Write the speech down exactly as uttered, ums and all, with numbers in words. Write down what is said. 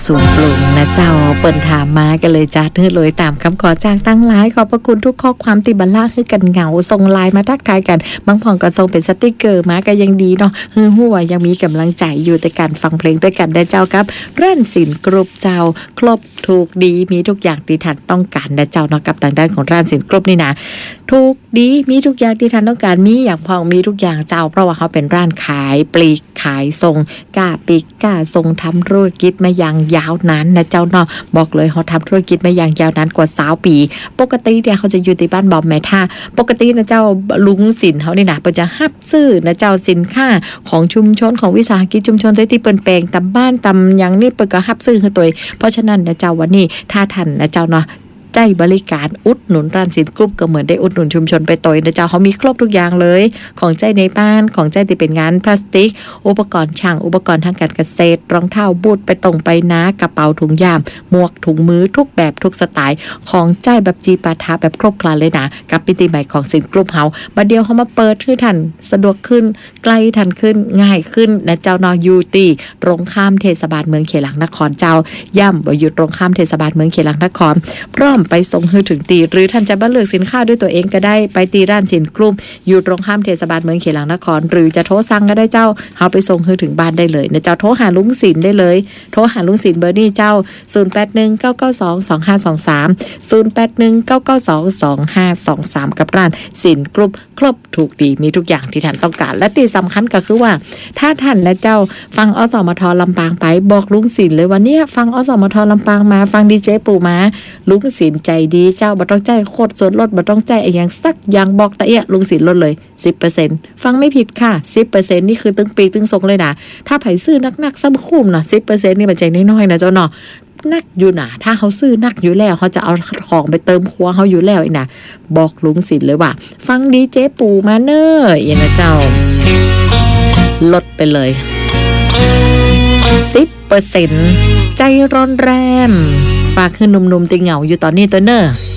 สูงปรุงนะเจ้าเปิ่นถามมากันเลยจ้าทื่อเลยตามคำขอจากตั้งหลายขอบพระคุณทุกข้อความติบัลล่าคือกันเหงาส่งไลน์มาทักทายกันบางผ่องก็ส่งเป็นสติกเกอร์มาก็ยังดีเนาะฮือหัวยังมีกำลังใจอยู่ในการฟังเพลงด้วยกันได้เจ้าครับเร่นสินกรุ๊ปเจ้าครบถูกดีมีทุกอย่างที่ท่านต้องการนะเจ้าเนาะกับทางด้านของร้านสินกรุ๊ปนี่นะถูกดีมีทุกอย่างที่ท่านต้องการมีอย่างพองมีทุกอย่างเจ้าเพราะว่าเขาเป็นร้านขายปลีกขายส่งกล้าปีกกล้าส่งทำธุรกิจมาอย่างยาวนานนะเจ้าเนาะบอกเลยเขาทำธุรกิจมาอย่างยาวนานกว่าสาวปีปกติเนี่ยเขาจะอยู่ที่บ้านบอมแม่ท่าปกตินะเจ้าลุงสินเขานี่นะเปิดจะฮับซื้อนะเจ้าสินค้าของชุมชนของวิสาหกิจชุมชนที่เปิ้นแปลงตำบ้านตำอย่างนี้เปิ้นก็ฮับซื้อคือตัวเพราะฉะนั้นนะเจ้าวันนี้ถ้าทันนะเจ้าเนาะใจบริการอุดหนุนร้านสินกรุ๊ปก็เหมือนได้อุดหนุนชุมชนไปต่อยนะเจ้าเขามีครบทุกอย่างเลยของใจในบ้านของใจที่เป็นงานพลาสติกอุปกรณ์ช่างอุปกรณ์ทางการเกษตรรองเท้าบูทไปตรงไปนากระเป๋าถุงยามหมวกถุงมือทุกแบบทุกสไตล์ของใจแบบจีปาถาแบบครบครันเลยนะกับมิติใหม่ของสินกรุ๊ปเฮาบัดเดียวเขามาเปิดให้ทันสะดวกขึ้นใกล้ทันขึ้นง่ายขึ้นนะเจ้านอยูตีตรงข้ามเทศบาลเมืองเขลังนครเจ้าย่ำว่าอยู่ตรงข้ามเทศบาลเมืองเขลังนครพร้อมไปส่งให้ถึงตีหรือท่านจะมาเลือกสินค้าด้วยตัวเองก็ได้ไปตีร้านสินกรุ๊ปอยู่ตรงข้ามเทศบาลเมืองเขลังนครหรือจะโทรสั่งก็ได้เจ้าเอาไปส่งให้ถึงบ้านได้เลยนะเจ้าโทรหาลุงสินได้เลยโทรหาลุงสินเบอร์นี้เจ้าศูนย์ แปด หนึ่ง เก้า เก้า สอง สอง ห้า สอง สาม ศูนย์ แปด หนึ่ง เก้า เก้า สอง สอง ห้า สอง สามกับร้านสินกรุ๊ปครบถูกดีมีทุกอย่างที่ท่านต้องการและที่สำคัญก็คือว่าถ้าท่านและเจ้าฟังอสมทลำปางไปบอกลุงสินเลยว่าเนี่ยฟังอสมทลำปางมาฟังดีเจปู่มาลุงสินใจดีเจ้าบ่ต้องใจโคตรส่วนลดบ่ต้องใจไอ้อย่างสักอย่างบอกตะเอียลุงสินลดเลย สิบเปอร์เซ็นต์ ฟังไม่ผิดค่ะ สิบเปอร์เซ็นต์ นี่คือตึงปีตึงทรงเลยนะถ้าไผซื้อนักๆซ้ำคุ้มนะ สิบเปอร์เซ็นต์ นี่มันใจน้อยๆนะเจ้าเนาะนักอยู่นะถ้าเขาซื้อนักอยู่แล้วเขาจะเอาของไปเติมครัวเขาอยู่แล้วอีกนะบอกลุงสินเลยว่าฟังดีเจปู่มาเนอะอย่างนะเจ้าลดไปเลย สิบเปอร์เซ็นต์ ใจร้อนแรงฝากขึ้นหนุ่มๆติเหงาอยู่ตอนนี้ตัวเนอะ